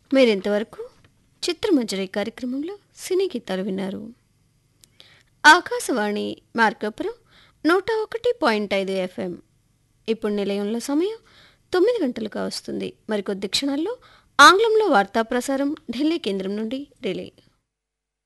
మీరింతవరకు చిత్రమంజరి కార్యక్రమంలో సినీ గీతాలు విన్నారు. ఆకాశవాణి మార్కాపురం 101.5 FM. ఇప్పుడు నిలయంలో సమయం 9 గంటలుగా వస్తుంది. మరికొద్ది క్షణాల్లో ఆంగ్లంలో వార్తా ప్రసారం ఢిల్లీ కేంద్రం నుండి రిలే.